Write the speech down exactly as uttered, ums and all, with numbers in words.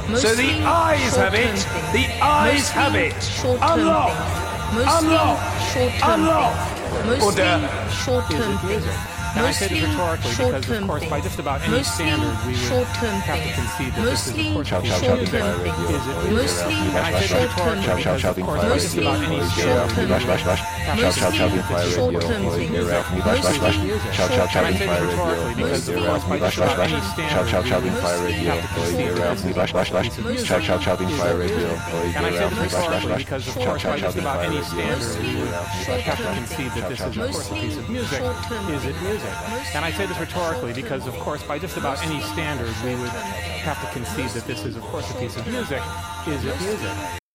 So the eyes have it. The eyes have it. Unlock. Unlock. Unlock. Mostly short-term things. And I say this rhetorically because, of course, by just about any standard, we would have to concede that this is, of course, a piece of music. Is it music? And I say this rhetorically because, of course, by just about any standard, we would have to concede that this is short-term music. And I say this rhetorically because, of course, by just about any standard, we would have to concede that this is, of course, a piece of music. And I say this rhetorically because, of course, by just about any standard, we would have to concede that this is, of course, a piece of music. Is it music? And I say this rhetorically because, of course, by just about any standard, we would have to concede that this is, of course, a piece of music. Is it music?